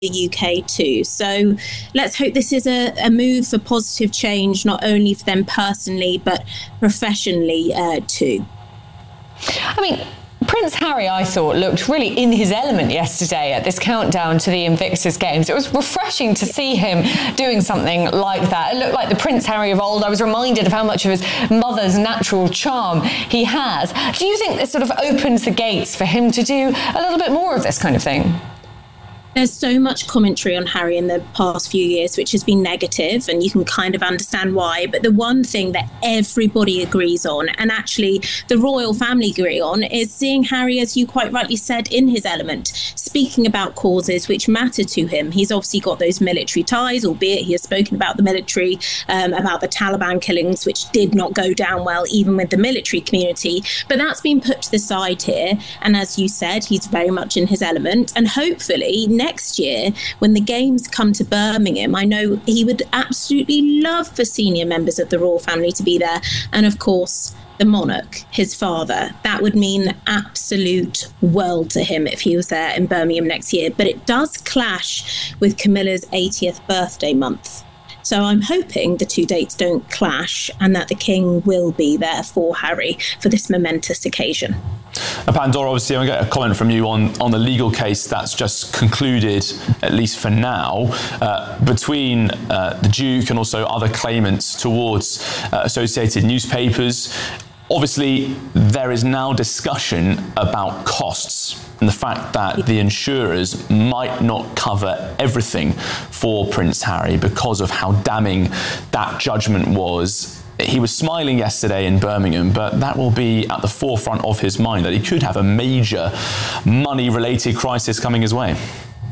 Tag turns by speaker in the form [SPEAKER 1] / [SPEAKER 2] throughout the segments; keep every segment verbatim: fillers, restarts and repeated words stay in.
[SPEAKER 1] the U K too. So let's hope this is a, a move for positive change, not only for them personally, but professionally uh, too.
[SPEAKER 2] I mean, Prince Harry, I thought, looked really in his element yesterday at this countdown to the Invictus Games. It was refreshing to see him doing something like that. It looked like the Prince Harry of old. I was reminded of how much of his mother's natural charm he has. Do you think this sort of opens the gates for him to do a little bit more of this kind of thing?
[SPEAKER 1] There's so much commentary on Harry in the past few years, which has been negative, and you can kind of understand why. But the one thing that everybody agrees on, and actually the royal family agree on, is seeing Harry, as you quite rightly said, in his element, speaking about causes which matter to him. He's obviously got those military ties, albeit he has spoken about the military, um, about the Taliban killings, which did not go down well, even with the military community. But that's been put to the side here. And as you said, he's very much in his element. And hopefully next year, when the games come to Birmingham, I know he would absolutely love for senior members of the royal family to be there. And of course, the monarch, his father. That would mean the absolute world to him if he was there in Birmingham next year. But it does clash with Camilla's eightieth birthday month. So I'm hoping the two dates don't clash and that the king will be there for Harry for this momentous occasion.
[SPEAKER 3] Uh, Pandora, obviously, I'm going to get a comment from you on, on the legal case that's just concluded, at least for now, uh, between uh, the Duke and also other claimants towards uh, associated newspapers. Obviously, there is now discussion about costs and the fact that the insurers might not cover everything for Prince Harry because of how damning that judgment was. He was smiling yesterday in Birmingham, but that will be at the forefront of his mind, that he could have a major money-related crisis coming his way.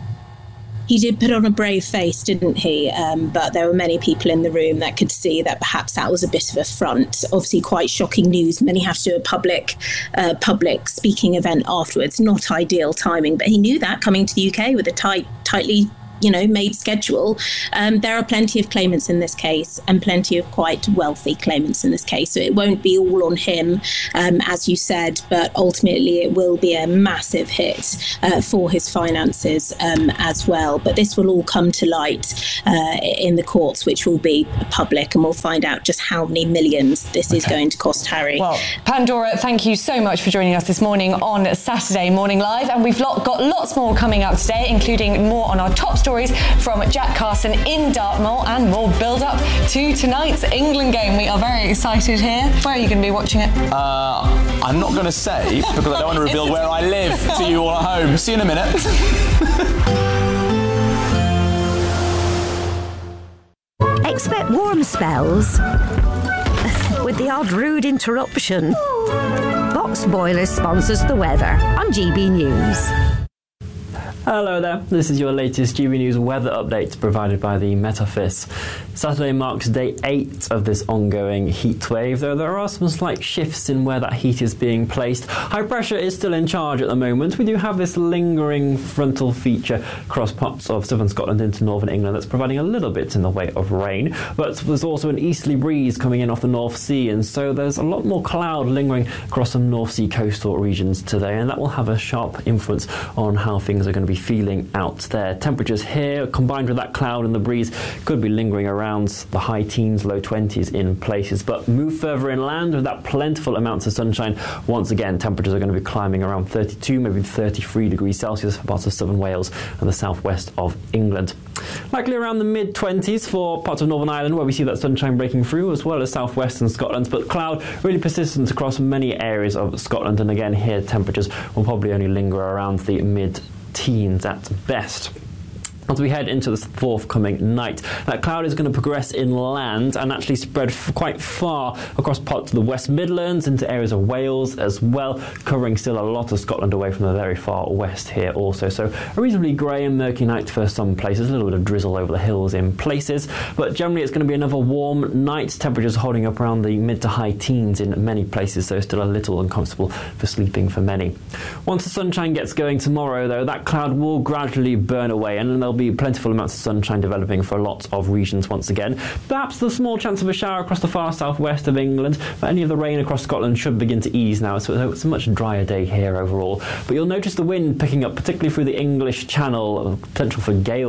[SPEAKER 1] He did put on a brave face, didn't he? Um, but there were many people in the room that could see that perhaps that was a bit of a front. Obviously, quite shocking news. Many have to do a public, uh, public speaking event afterwards. Not ideal timing, but he knew that coming to the U K with a tight, tightly, you know, made schedule. Um, there are plenty of claimants in this case, and plenty of quite wealthy claimants in this case. So it won't be all on him, um, as you said, but ultimately it will be a massive hit uh, for his finances um, as well. But this will all come to light uh, in the courts, which will be public, and we'll find out just how many millions this okay. is going to cost Harry.
[SPEAKER 2] Well, Pandora, thank you so much for joining us this morning on Saturday Morning Live. And we've got lots more coming up today, including more on our top stories from Jack Carson in Dartmoor and more build-up to tonight's England game. We are very excited here. Where are you going to be watching it?
[SPEAKER 3] Uh, I'm not going to say, because I don't want to reveal where I live to you all at home. See you in a minute.
[SPEAKER 4] Expect warm spells with the odd rude interruption. Box Boilers sponsors the weather on G B News.
[SPEAKER 5] Hello there, this is your latest G B News weather update provided by the Met Office. Saturday marks day eight of this ongoing heat wave, though there are some slight shifts in where that heat is being placed. High pressure is still in charge at the moment. We do have this lingering frontal feature across parts of southern Scotland into northern England that's providing a little bit in the way of rain, but there's also an easterly breeze coming in off the North Sea, and so there's a lot more cloud lingering across some North Sea coastal regions today, and that will have a sharp influence on how things are going to be feeling out there. Temperatures here, combined with that cloud and the breeze, could be lingering around the high teens, low twenties in places, but move further inland with that plentiful amounts of sunshine. Once again, temperatures are going to be climbing around thirty-two, maybe thirty-three degrees Celsius for parts of southern Wales and the southwest of England. Likely around the mid twenties for parts of Northern Ireland, where we see that sunshine breaking through, as well as southwestern Scotland, but cloud really persistent across many areas of Scotland, and again here temperatures will probably only linger around the mid teens at best. As we head into this forthcoming night, that cloud is going to progress inland and actually spread f- quite far across parts of the West Midlands into areas of Wales as well, covering still a lot of Scotland away from the very far west here also. So a reasonably grey and murky night for some places, a little bit of drizzle over the hills in places, but generally it's going to be another warm night. Temperatures holding up around the mid to high teens in many places, so still a little uncomfortable for sleeping for many. Once the sunshine gets going tomorrow, though, that cloud will gradually burn away, and then there'll be plentiful amounts of sunshine developing for a lot of regions once again. Perhaps the small chance of a shower across the far southwest of England, but any of the rain across Scotland should begin to ease now, so it's a much drier day here overall. But you'll notice the wind picking up, particularly through the English Channel, potential for gale